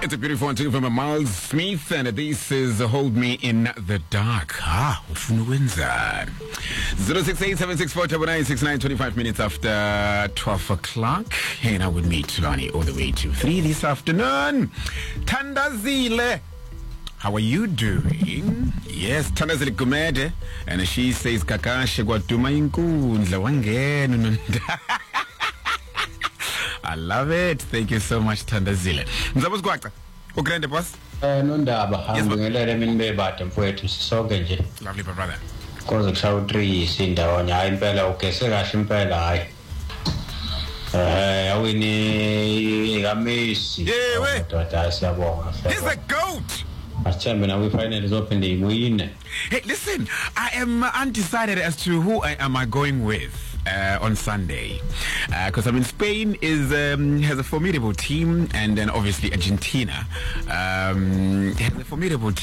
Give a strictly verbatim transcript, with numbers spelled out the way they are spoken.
It's a beautiful one too from Miles Smith, and this is Hold Me in the Dark. Ah, ufuna ukwenzani? zero six eight seven six four nine six nine, twenty-five minutes after twelve o'clock. And I will meet Lani all the way to three this afternoon. Thandazile, how are you doing? Yes, Thandazile Gumede. And she says, Kakashe kwatuma inkundla wangena nonda. I love it. Thank you so much, Thandazile. Mzabos kwakha. Ugrande boss? Eh nondaba hambe ngelele mina bebade mfowethu sisonke nje. Lovely brother. Koze kushawa three sindawo hayi impela ugese kahle impela hayi. Eh awini kamisi. Yewe. Doda siyabonga. He's a goat. Achembe na we finally zophinde iwine. Hey, listen, I am undecided as to who I am I going with uh, on Sunday, because uh, I mean Spain is um, has a formidable team, and then obviously Argentina um, has a formidable team.